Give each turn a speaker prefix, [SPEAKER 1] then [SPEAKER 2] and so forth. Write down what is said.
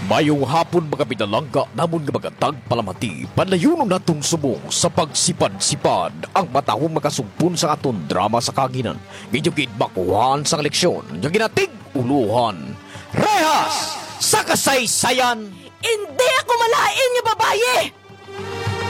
[SPEAKER 1] Mayong hapon mga pinalangga namon nga magatag palamati panlayunon natong subong sa pagsipad-sipad ang matahong makasumpon sa aton drama sa kaginan. Medyo makuhaan sa leksyon nga ginatig uluhan. Rehas sa kasaysayan!
[SPEAKER 2] Hindi ako malain nga babaye!